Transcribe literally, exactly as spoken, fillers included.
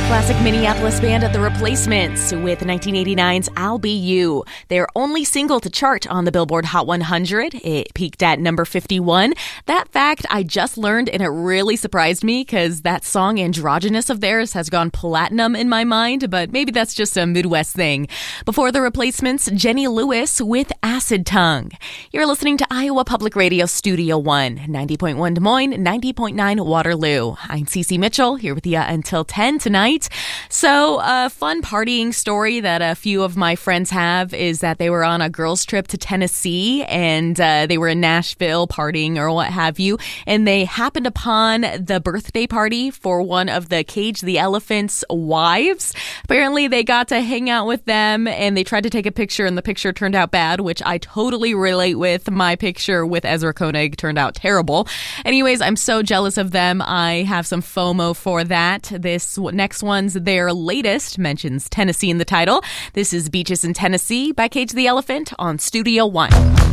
Classic Minneapolis band The Replacements with nineteen eighty-nine's I'll Be You. Their only single to chart on the Billboard Hot one hundred. It peaked at number fifty-one. That fact I just learned, and it really surprised me because that song Androgynous of theirs has gone platinum in my mind, but maybe that's just a Midwest thing. Before The Replacements, Jenny Lewis with Acid Tongue. You're listening to Iowa Public Radio Studio One, ninety point one Des Moines, ninety point nine Waterloo. I'm Cece Mitchell, here with you until ten tonight. So a fun partying story that a few of my friends have is that they were on a girls' trip to Tennessee, and uh, they were in Nashville partying or what have you, and they happened upon the birthday party for one of the Cage the Elephant's wives. Apparently they got to hang out with them, and they tried to take a picture, and the picture turned out bad, which I totally relate with. My picture with Ezra Koenig turned out terrible. Anyways, I'm so jealous of them. I have some FOMO for that. This next one's their latest, mentions Tennessee in the title. This is Beaches in Tennessee by Cage the Elephant on Studio One.